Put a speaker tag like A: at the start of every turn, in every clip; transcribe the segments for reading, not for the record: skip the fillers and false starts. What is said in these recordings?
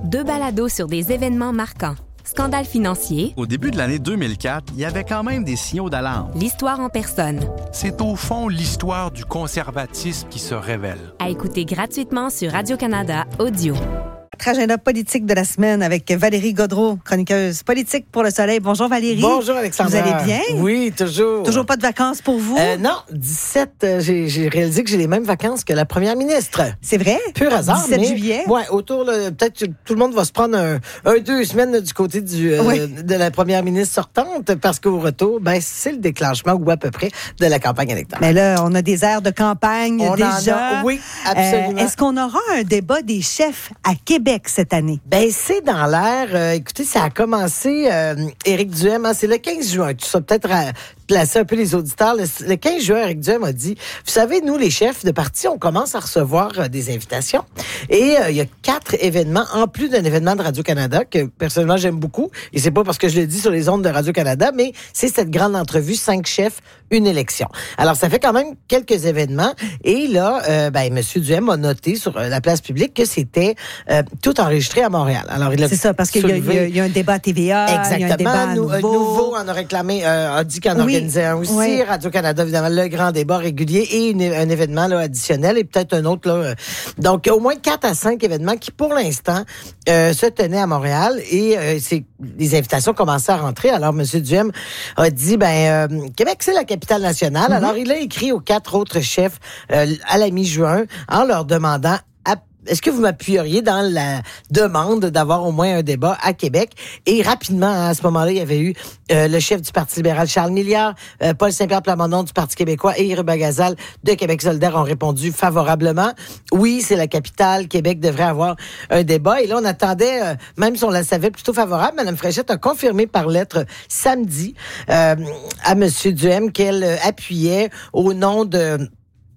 A: 2 balados sur des événements marquants. Scandale financier.
B: Au début de l'année 2004, il y avait quand même des signaux d'alarme.
A: L'histoire en personne.
C: C'est au fond l'histoire du conservatisme qui se révèle.
A: À écouter gratuitement sur Radio-Canada Audio.
D: Notre agenda politique de la semaine avec Valérie Gaudreault, chroniqueuse politique pour Le Soleil. Bonjour Valérie.
E: Bonjour Alexandra.
D: Vous allez bien?
E: Oui, toujours.
D: Toujours pas de vacances pour vous?
E: Non, 17, j'ai réalisé que j'ai les mêmes vacances que la première ministre.
D: C'est vrai?
E: Pur hasard.
D: 17 juillet?
E: Oui, peut-être que tout le monde va se prendre 2 semaines là, du côté de la première ministre sortante parce qu'au retour, c'est le déclenchement ou à peu près de la campagne électorale.
D: Mais là, on a des airs de campagne déjà.
E: Oui, absolument.
D: Est-ce qu'on aura un débat des chefs à Québec cette année?
E: C'est dans l'air. Écoutez, ça a commencé, Éric Duhem, c'est le 15 juin. Tu sais peut-être placer un peu les auditeurs. Le 15 juin, Éric Duhem a dit, vous savez, nous, les chefs de parti, on commence à recevoir des invitations. Et il y a 4 événements, en plus d'un événement de Radio-Canada, que personnellement, j'aime beaucoup. Et c'est pas parce que je le dis sur les ondes de Radio-Canada, mais c'est cette grande entrevue, 5 chefs, une élection. Alors, ça fait quand même quelques événements. Et là, M. Duhem a noté sur la place publique que c'était tout enregistré à Montréal. Alors, c'est
D: ça, parce qu'il y a un débat à TVA.
E: Exactement.
D: Il y a un débat
E: Nouveau en a réclamé, a dit qu'il en organisait un aussi. Oui. Radio-Canada, évidemment, le grand débat régulier et un événement là, additionnel et peut-être un autre. Là, donc, au moins 4 à 5 événements qui, pour l'instant, se tenaient à Montréal et les invitations commençaient à rentrer. Alors, M. Duhem a dit, Québec, c'est la capitale nationale. Mm-hmm. Alors, il a écrit aux 4 autres chefs à la mi-juin en leur demandant est-ce que vous m'appuieriez dans la demande d'avoir au moins un débat à Québec? Et rapidement, à ce moment-là, il y avait eu le chef du Parti libéral, Charles Milliard, Paul Saint-Pierre Plamondon du Parti québécois et Éric Bagazal de Québec solidaire ont répondu favorablement. Oui, c'est la capitale. Québec devrait avoir un débat. Et là, on attendait, même si on la savait plutôt favorable, Mme Fréchette a confirmé par lettre samedi à M. Duhem qu'elle appuyait au nom de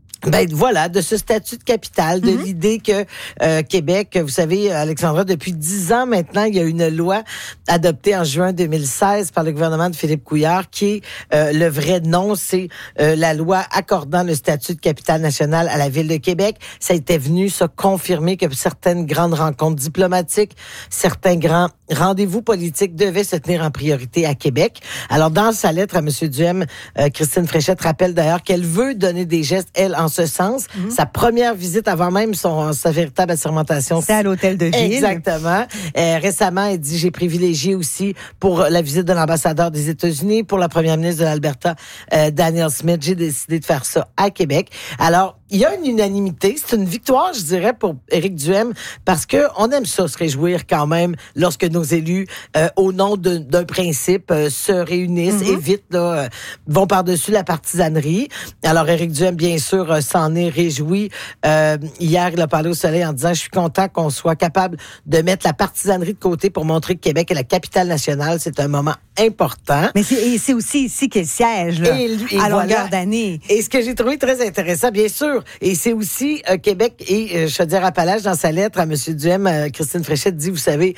E: ce statut de capitale, de l'idée que Québec, vous savez, Alexandra, depuis 10 ans maintenant, il y a une loi adoptée en juin 2016 par le gouvernement de Philippe Couillard qui est le vrai nom, c'est la loi accordant le statut de capitale nationale à la ville de Québec. Ça était venu se confirmer que certaines grandes rencontres diplomatiques, certains grands rendez-vous politiques devaient se tenir en priorité à Québec. Alors, dans sa lettre à M. Duhem, Christine Fréchette rappelle d'ailleurs qu'elle veut donner des gestes, elle, en ce sens. Mm-hmm. Sa première visite avant même sa véritable assermentation.
D: C'est à l'hôtel de ville.
E: Exactement. Récemment, elle dit, j'ai privilégié aussi pour la visite de l'ambassadeur des États-Unis, pour la première ministre de l'Alberta, Danielle Smith, j'ai décidé de faire ça à Québec. Alors, il y a une unanimité. C'est une victoire, je dirais, pour Éric Duhem, parce que on aime ça, se réjouir quand même lorsque nos élus, au nom d'un principe, se réunissent et vite vont par-dessus la partisanerie. Alors, Éric Duhem, bien sûr, s'en est réjoui. Hier, il a parlé au Soleil en disant, je suis content qu'on soit capable de mettre la partisanerie de côté pour montrer que Québec est la capitale nationale. C'est un moment important.
D: Mais c'est aussi ici qu'il siège, là, à longueur d'année.
E: Et ce que j'ai trouvé très intéressant, bien sûr, et c'est aussi Québec et Chaudière-Appalaches, dans sa lettre à M. Duhem, Christine Fréchette dit, vous savez,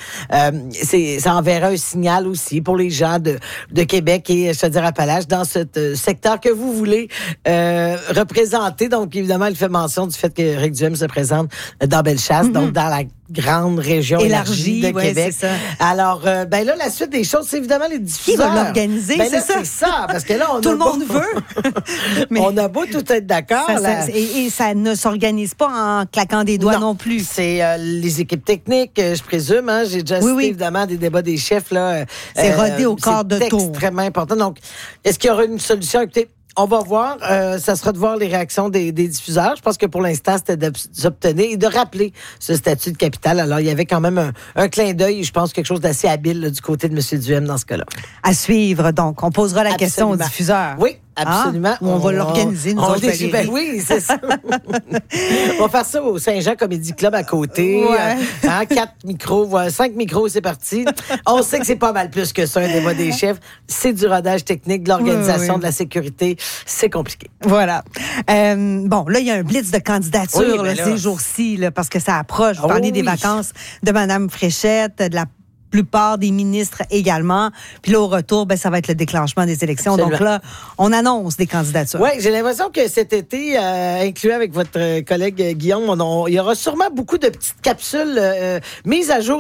E: ça enverrait un signal aussi pour les gens de Québec et Chaudière-Appalaches dans ce secteur que vous voulez représenter. Donc, évidemment, elle fait mention du fait qu'Éric Duhem se présente dans Bellechasse, donc dans la grande région élargie de Québec.
D: C'est ça.
E: Alors, là, la suite des choses, c'est évidemment les diffuseurs.
D: Qui va l'organiser,
E: c'est ça? C'est ça, parce que là,
D: tout le monde veut.
E: Mais on a beau tout être d'accord.
D: Et ça ne s'organise pas en claquant des doigts non plus.
E: C'est les équipes techniques, je présume. Hein, j'ai déjà cité, évidemment, des débats des chefs. Là,
D: c'est rodé au quart de tour.
E: C'est extrêmement important. Donc, est-ce qu'il y aura une solution? Écoutez, on va voir. Ça sera de voir les réactions des diffuseurs. Je pense que pour l'instant, c'était d'obtenir et de rappeler ce statut de capitale. Alors, il y avait quand même un clin d'œil, je pense, quelque chose d'assez habile là, du côté de M. Duhem dans ce cas-là.
D: À suivre, donc. On posera la question aux diffuseurs.
E: Oui. Absolument.
D: On va l'organiser, nous autres.
E: Oui, c'est ça. On va faire ça au Saint-Jean Comedy Club à côté.
D: Ouais.
E: 4 micros, 5 micros, c'est parti. On sait que c'est pas mal plus que ça, un débat des chefs. C'est du rodage technique, de l'organisation, de la sécurité. C'est compliqué.
D: Voilà. Bon, là, il y a un blitz de candidature ces jours-ci, là, parce que ça approche. Vous parlez des vacances de Mme Fréchette, de la plupart des ministres également. Puis là, au retour, ça va être le déclenchement des élections. Absolument. Donc là, on annonce des candidatures.
E: Oui, j'ai l'impression que cet été, inclus avec votre collègue Guillaume, il y aura sûrement beaucoup de petites capsules mises à jour